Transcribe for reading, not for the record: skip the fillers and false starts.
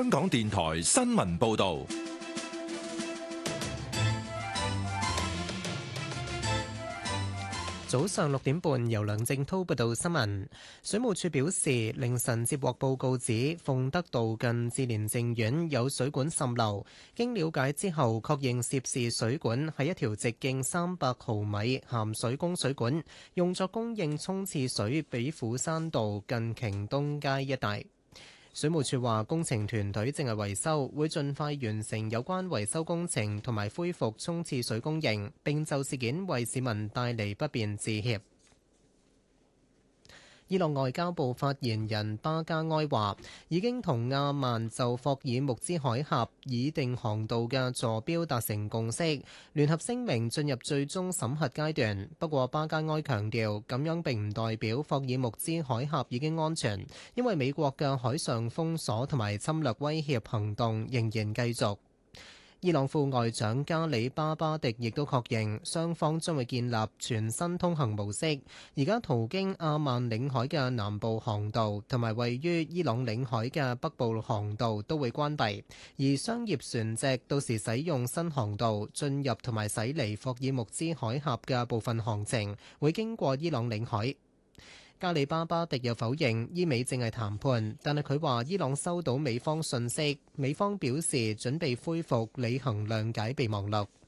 香港電台新聞報道。 早上6點半，由梁正滔報道新聞。水務署表示，凌晨接獲報告指鳳德道近志蓮淨苑有水管滲漏，經了解之後，確認涉事水管係一條直徑300毫米鹹水供水管，用作供應沖廁水俾斧山道近瓊東街一帶。水務署話，工程團隊正係維修，會盡快完成有關維修工程同埋恢復沖廁水供應，並就事件為市民帶嚟不便致歉。伊朗外交部發言人巴加埃話，已經同阿曼就霍爾木茲海峽擬定航道嘅坐標達成共識，聯合聲明進入最終審核階段。不過巴加埃強調，咁樣並唔代表霍爾木茲海峽已經安全，因為美國嘅海上封鎖同埋侵略威脅行動仍然繼續。伊朗副外長加里巴巴迪亦都確認，雙方將會建立全新通行模式。而家途經阿曼領海嘅南部航道同埋位於伊朗領海嘅北部航道都會關閉，而商業船隻到時使用新航道進入同埋駛離霍爾木茲海峽嘅部分航程會經過伊朗領海。加里巴巴迪又否認伊美正係談判，但係佢話伊朗收到美方訊息，美方表示準備恢復履行諒解備忘錄。